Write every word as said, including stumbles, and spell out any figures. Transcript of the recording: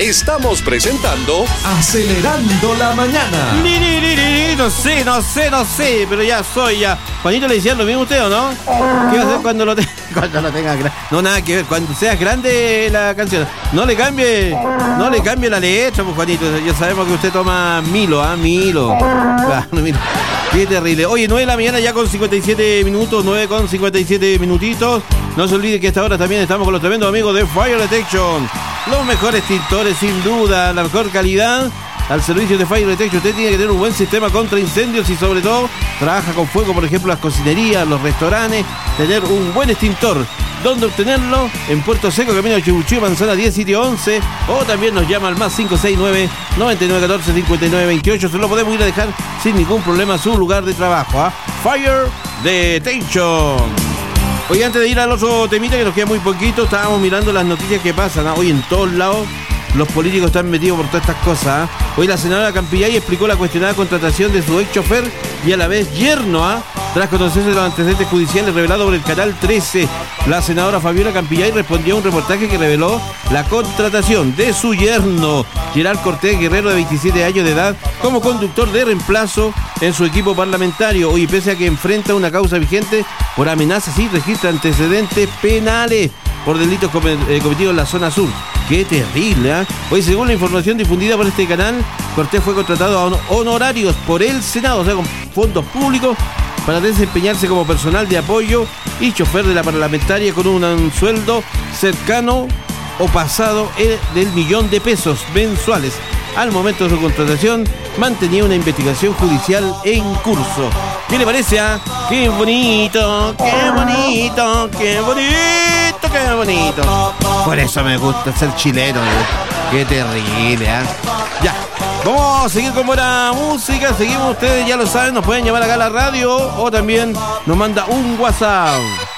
Estamos presentando Acelerando la Mañana. Ni, ni, ni, ni, no sé, no sé, no sé, pero ya soy ya. Juanito, ¿le decían lo mismo a usted o no? ¿Qué va a hacer cuando lo, te cuando lo tenga grande? No, nada que ver, cuando seas grande la canción. No le cambie, no le cambie la letra, pues, Juanito. Ya sabemos que usted toma Milo, ¿ah? Milo. Claro, Milo. Qué terrible. Oye, nueve de la mañana ya con cincuenta y siete minutos, nueve con cincuenta y siete minutitos. No se olvide que a esta hora también estamos con los tremendos amigos de Fire Detection. Los mejores tintores, sin duda, la mejor calidad. Al servicio de Fire Detection usted tiene que tener un buen sistema contra incendios y sobre todo trabaja con fuego, por ejemplo, las cocinerías, los restaurantes. Tener un buen extintor. ¿Dónde obtenerlo? En Puerto Seco, camino a Chibuchí, manzana diez, sitio once. O también nos llama al más cinco seis nueve, nueve nueve uno cuatro, cinco nueve dos ocho. Se lo podemos ir a dejar sin ningún problema a su lugar de trabajo. ¿eh? Fire Detection. Hoy, antes de ir al otro temita, que nos queda muy poquito, estábamos mirando las noticias que pasan. ¿eh? Hoy en todos lados los políticos están metidos por todas estas cosas. ¿eh? Hoy la senadora Campillay explicó la cuestionada contratación de su ex chofer y a la vez yerno, ¿eh? tras conocerse los antecedentes judiciales revelados por el Canal trece. La senadora Fabiola Campillay respondió a un reportaje que reveló la contratación de su yerno, Gerard Cortés Guerrero, de veintisiete años de edad, como conductor de reemplazo en su equipo parlamentario. Hoy, pese a que enfrenta una causa vigente por amenazas y registra antecedentes penales por delitos cometidos en la zona sur. ¡Qué terrible! ¿eh? Hoy, según la información difundida por este canal, Cortés fue contratado a honorarios por el Senado, o sea, con fondos públicos, para desempeñarse como personal de apoyo y chofer de la parlamentaria con un, un sueldo cercano o pasado del millón de pesos mensuales. Al momento de su contratación, mantenía una investigación judicial en curso. ¿Qué le parece? Ah? ¡Qué bonito! ¡Qué bonito! ¡Qué bonito! ¡Qué bonito! Por eso me gusta ser chileno. ¿eh? ¡Qué terrible! ¿eh? Ya, vamos a seguir con buena música. Seguimos, ustedes ya lo saben, nos pueden llamar acá a la radio o también nos manda un WhatsApp.